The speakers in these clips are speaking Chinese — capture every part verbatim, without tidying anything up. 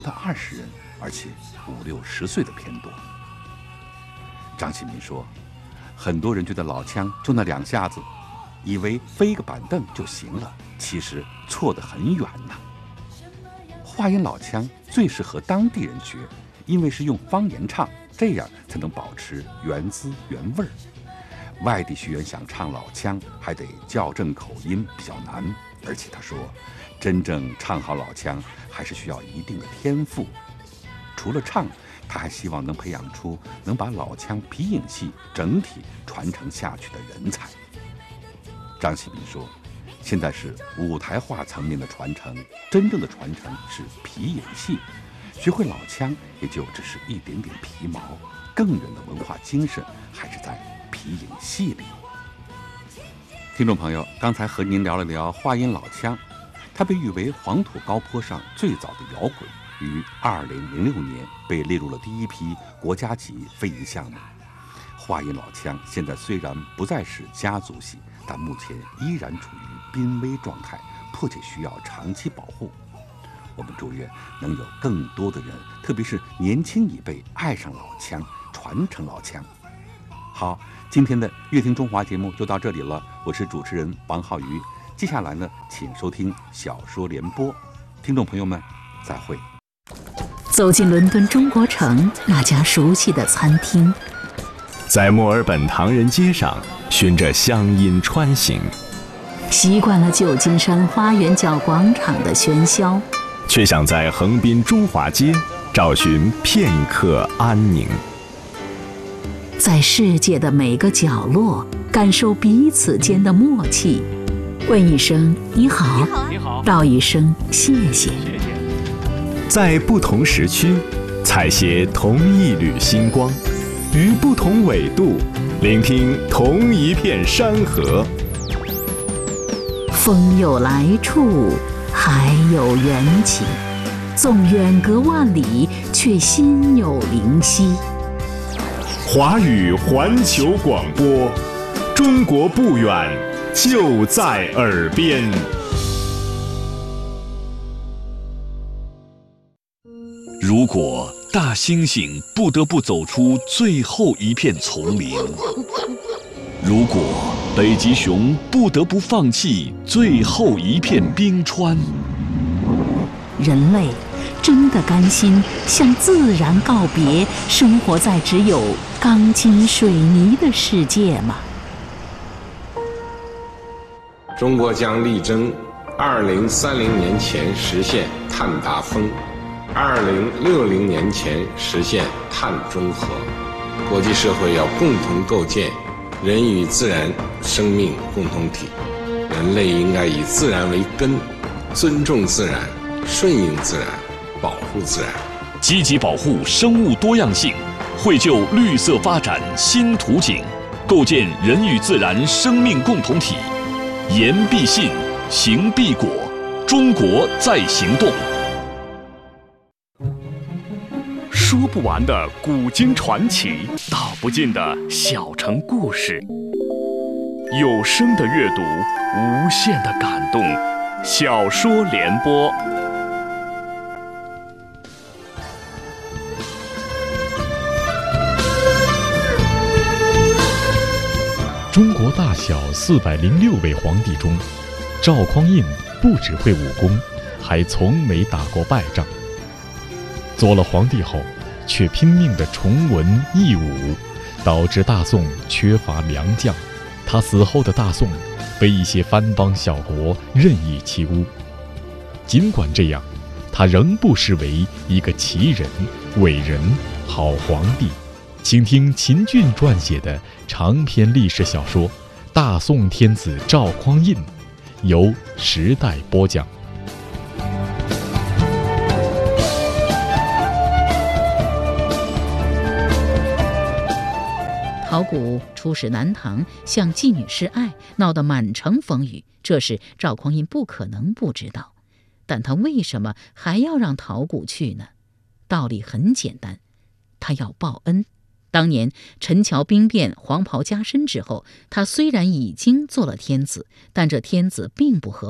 的二十人，而且五六十岁的偏多。张启民说，很多人觉得老枪就那两下子，以为飞个板凳就行了，其实错得很远呐。话音老腔最适合当地人学，因为是用方言唱，这样才能保持原汁原味儿。外地学员想唱老腔，还得校正口音，比较难。而且他说，真正唱好老腔，还是需要一定的天赋。除了唱，他还希望能培养出能把老腔皮影戏整体传承下去的人才。张启民说，现在是舞台化层面的传承，真正的传承是皮影戏。学会老腔也就只是一点点皮毛，更远的文化精神还是在皮影戏里。听众朋友，刚才和您聊了聊话音老腔，它被誉为黄土高坡上最早的摇滚，于二零零六年被列入了第一批国家级非遗项目。话音老腔现在虽然不再是家族戏，但目前依然处于濒危状态，迫切需要长期保护。我们祝愿能有更多的人，特别是年轻一辈爱上老腔，传承老腔。好，今天的乐听中华节目就到这里了，我是主持人王浩宇。接下来呢，请收听小说联播，听众朋友们再会。 走进伦敦中国城那家熟悉的餐厅， 在墨尔本唐人街上循着乡音穿行， 习惯了旧金山花园角广场的喧嚣， 却想在横滨中华街找寻片刻安宁。 在世界的每个角落感受彼此间的默契，问一声你好， 你好， 道一声谢谢。 谢谢。 在不同时区采撷同一缕星光，于不同纬度聆听同一片山河。 风有来处，海有缘起，纵远隔万里，却心有灵犀。 华语环球广播，中国不远，就在耳边。 如果大猩猩不得不走出最后一片丛林，如果北极熊不得不放弃最后一片冰川， 人类真的甘心向自然告别，生活在只有钢筋水泥的世界吗？ 中国将力争二零三零年前实现碳达峰，二零六零年前实现碳中和。国际社会要共同构建人与自然生命共同体，人类应该以自然为根，尊重自然，顺应自然，保护自然， 积极保护生物多样性，绘就绿色发展新图景，构建人与自然生命共同体。言必信，行必果，中国在行动。说不完的古今传奇，道不尽的小城故事，有声的阅读，无限的感动。小说联播。 中国大小四百零六位皇帝中，赵匡胤不只会武功，还从没打过败仗。做了皇帝后，却拼命地崇文抑武，导致大宋缺乏良将。他死后的大宋被一些藩邦小国任意欺污。尽管这样，他仍不失为一个奇人、伟人、好皇帝。请听秦俊撰写的长篇历史小说《大宋天子赵匡胤》，由时代播讲。 陶谷出使南唐，向妓女示爱，闹得满城风雨，这事赵匡胤不可能不知道。但他为什么还要让陶谷去呢？道理很简单，他要报恩。当年陈桥兵变，黄袍加身之后，他虽然已经做了天子，但这天子并不合法，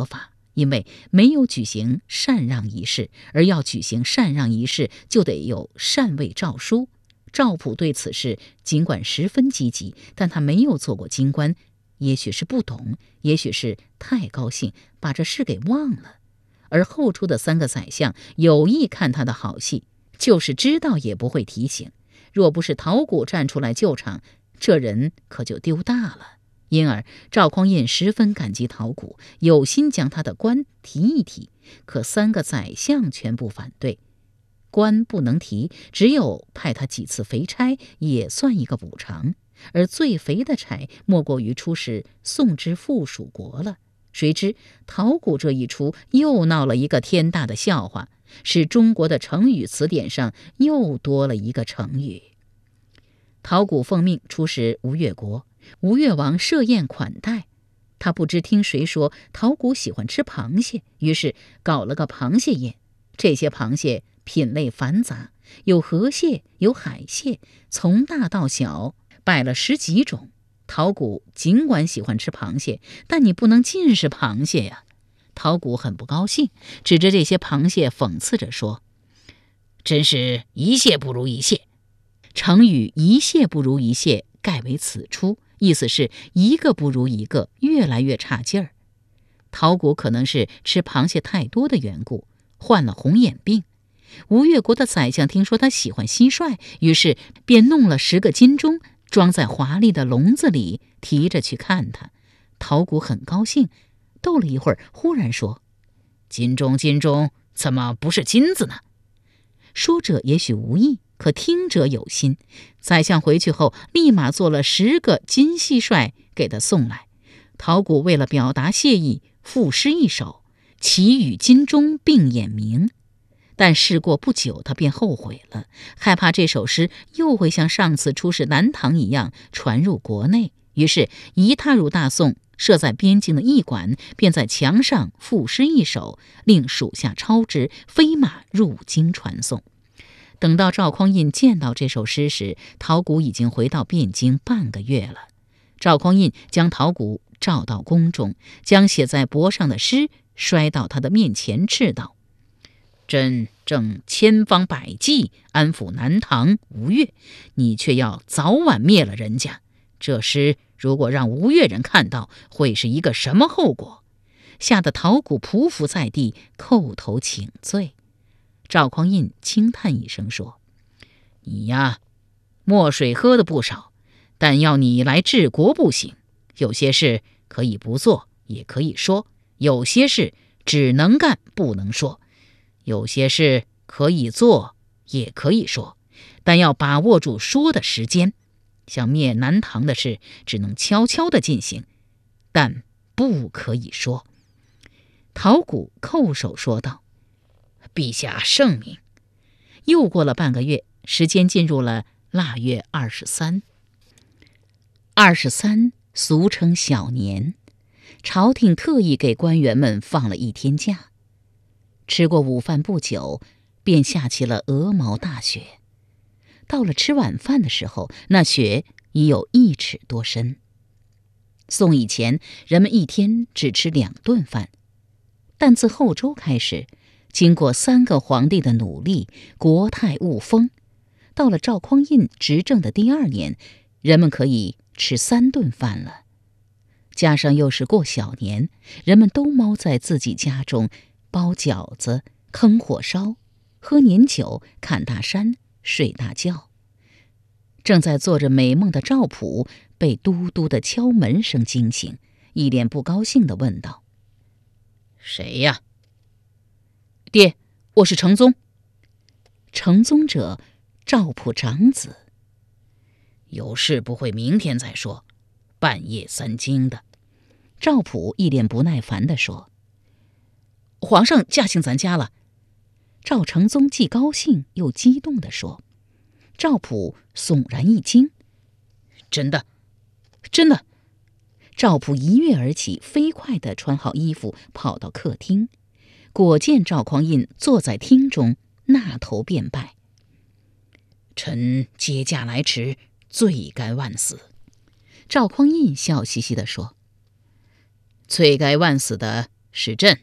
因为没有举行禅让仪式，而要举行禅让仪式，就得有禅位诏书。赵普对此事尽管十分积极，但他没有做过京官，也许是不懂，也许是太高兴，把这事给忘了。而后出的三个宰相有意看他的好戏，就是知道也不会提醒。若不是陶谷站出来救场，这人可就丢大了。因而赵匡胤十分感激陶谷，有心将他的官提一提，可三个宰相全部反对。官不能提，只有派他几次肥差，也算一个补偿。而最肥的差莫过于出使宋之附属国了。谁知陶谷这一出又闹了一个天大的笑话，使中国的成语词典上又多了一个成语。陶谷奉命出使吴越国，吴越王设宴款待他，不知听谁说陶谷喜欢吃螃蟹，于是搞了个螃蟹宴。这些螃蟹品类繁杂，有河蟹，有海蟹，从大到小摆了十几种。陶谷尽管喜欢吃螃蟹，但你不能尽是螃蟹呀。陶谷很不高兴，指着这些螃蟹讽刺着说：“真是一蟹不如一蟹。”成语一蟹不如一蟹盖为此出，意思是一个不如一个，越来越差劲儿。陶谷可能是吃螃蟹太多的缘故，患了红眼病。吴越国的宰相听说他喜欢蟋蟀，于是便弄了十个金钟，装在华丽的笼子里，提着去看他。陶谷很高兴，斗了一会儿，忽然说：“金钟金钟，怎么不是金子呢？”说者也许无意，可听者有心。宰相回去后，立马做了十个金蟋蟀给他送来。陶谷为了表达谢意，赋诗一首，其与金钟并眼明。但事过不久，他便后悔了，害怕这首诗又会像上次出使南唐一样传入国内，于是一踏入大宋，设在边境的驿馆，便在墙上赋诗一首，令属下抄之，飞马入京传颂。等到赵匡胤见到这首诗时，陶谷已经回到汴京半个月了。赵匡胤将陶谷召到宫中，将写在帛上的诗摔到他的面前，斥道：“朕正千方百计安抚南唐吴越，你却要早晚灭了人家。这诗如果让吴越人看到，会是一个什么后果？”吓得陶谷匍匐在地，叩头请罪。赵匡胤轻叹一声说：“你呀，墨水喝的不少，但要你来治国不行。有些事可以不做，也可以说；有些事只能干，不能说；有些事可以做，也可以说，但要把握住说的时间。像灭南唐的事，只能悄悄地进行，但不可以说。”陶谷叩首说道：“陛下圣明。”又过了半个月，时间进入了腊月二十三。二十三俗称小年，朝廷特意给官员们放了一天假。吃过午饭不久，便下起了鹅毛大雪。到了吃晚饭的时候，那雪已有一尺多深。宋以前，人们一天只吃两顿饭，但自后周开始，经过三个皇帝的努力，国泰物丰，到了赵匡胤执政的第二年，人们可以吃三顿饭了。加上又是过小年，人们都猫在自己家中，包饺子、坑火烧、喝年酒、看大山、睡大觉。正在做着美梦的赵普被嘟嘟的敲门声惊醒，一脸不高兴地问道：“谁呀？”“爹，我是程宗。”程宗者，赵普长子。有事不会明天再说，半夜三更的。赵普一脸不耐烦地说：“皇上驾幸咱家了。”赵承宗既高兴又激动地说。赵普悚然一惊：“真的？真的？”赵普一跃而起，飞快地穿好衣服，跑到客厅，果见赵匡胤坐在厅中，纳头便拜：“臣接驾来迟，罪该万死。”赵匡胤笑嘻嘻地说：“罪该万死的是朕，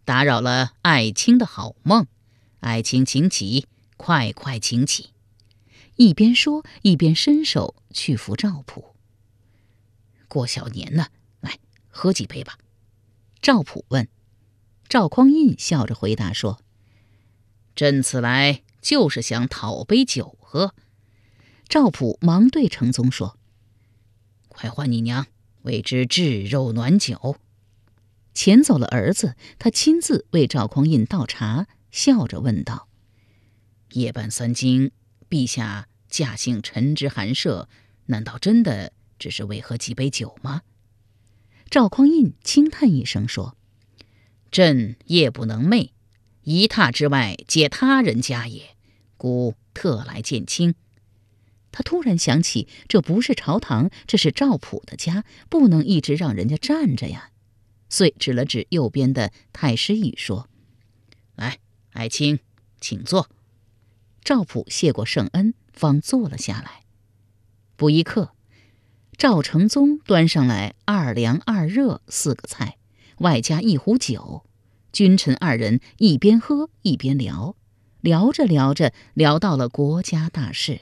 打扰了爱卿的好梦，爱卿请起，快快请起。”一边说一边伸手去扶赵普。过小年呢，来喝几杯吧。赵普问。赵匡胤笑着回答说：“朕此来就是想讨杯酒喝。”赵普忙对程宗说：“快唤你娘，为之炙肉暖酒。”遣走了儿子，他亲自为赵匡胤倒茶，笑着问道：“夜半三更，陛下驾幸臣之寒舍，难道真的只是为喝几杯酒吗？”赵匡胤轻叹一声说：“朕夜不能寐，一榻之外皆他人家也，故特来见卿。”他突然想起，这不是朝堂，这是赵普的家，不能一直让人家站着呀，遂指了指右边的太师椅说：“来，爱卿请坐。”赵普谢过圣恩，方坐了下来。不一刻，赵承宗端上来二凉二热四个菜，外加一壶酒。君臣二人一边喝一边聊，聊着聊着聊到了国家大事。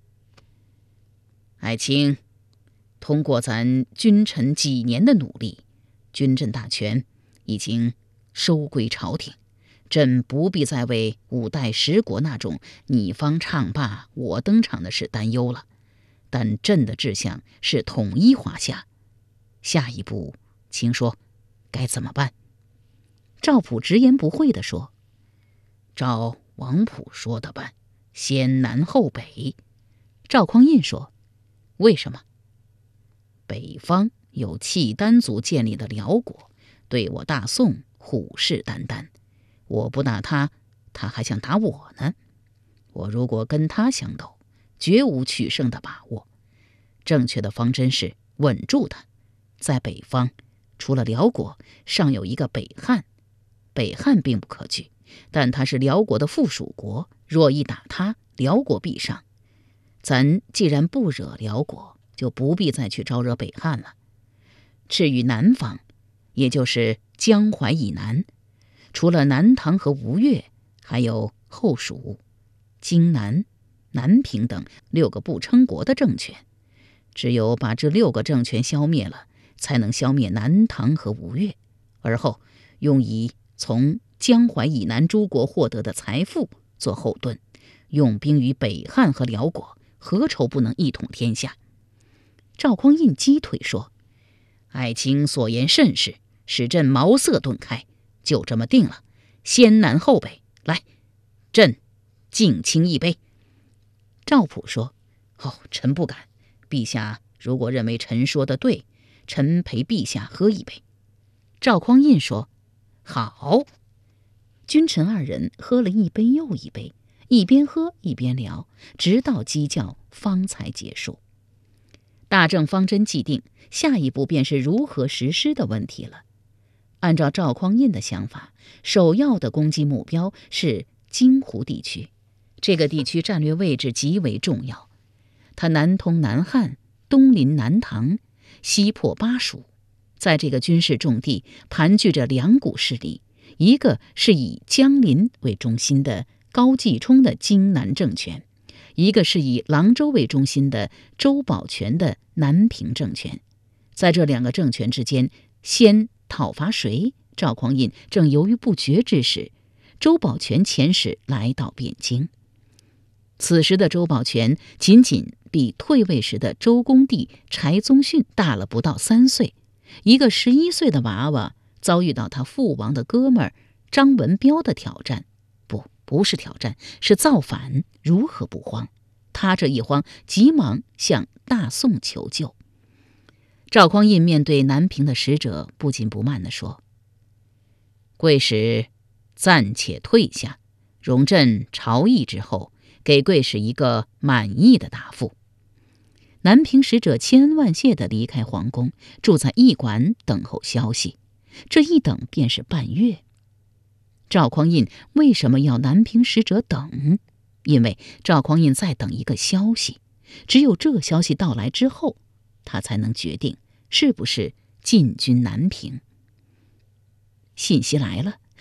爱卿，通过咱君臣几年的努力，军政大权已经收归朝廷，朕不必再为五代十国那种你方唱罢我登场的事担忧了。但朕的志向是统一华夏，下一步请说该怎么办？赵普直言不讳地说：“照王普说的办，先南后北。”赵匡胤说：“为什么？”北方有契丹族建立的辽国，对我大宋虎视眈眈，我不打他，他还想打我呢。我如果跟他相斗，绝无取胜的把握。正确的方针是稳住他。在北方，除了辽国，尚有一个北汉。北汉并不可惧，但他是辽国的附属国，若一打他，辽国必上。咱既然不惹辽国，就不必再去招惹北汉了。至于南方，也就是江淮以南，除了南唐和吴越，还有后蜀、荆南、南平等六个不称国的政权。只有把这六个政权消灭了，才能消灭南唐和吴越，而后用以从江淮以南诸国获得的财富做后盾，用兵于北汉和辽国，何愁不能一统天下？赵匡胤击腿说：“爱卿所言甚是，使朕茅塞顿开，就这么定了。先南后北，来，朕敬卿一杯。”赵普说：“哦，臣不敢。陛下如果认为臣说的对，臣陪陛下喝一杯。”赵匡胤说：“好。”君臣二人喝了一杯又一杯，一边喝一边聊，直到鸡叫方才结束。大政方针既定，下一步便是如何实施的问题了。按照赵匡胤的想法，首要的攻击目标是荆湖地区，这个地区战略位置极为重要。它南通南汉，东临南唐，西破巴蜀。在这个军事重地盘踞着两股势力，一个是以江陵为中心的高继冲的荆南政权，一个是以郎州为中心的周保全的南平政权。在这两个政权之间，先讨伐谁？赵匡胤正犹豫不决之时，周保全遣使来到汴京。此时的周保全仅仅比退位时的周公帝柴宗训大了不到三岁，一个十一岁的娃娃遭遇到他父王的哥们儿张文彪的挑战，不，不是挑战，是造反，如何不慌？他这一慌，急忙向大宋求救。赵匡胤面对南平的使者，不紧不慢地说：“贵使暂且退下，容朕朝议之后，给贵使一个满意的答复。”南平使者千恩万谢地离开皇宫，住在驿馆等候消息。这一等便是半月。赵匡胤为什么要南平使者等？因为赵匡胤在等一个消息，只有这消息到来之后，他才能决定是不是进军南平。信息来了，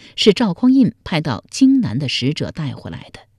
是赵匡胤派到荆南的使者带回来的。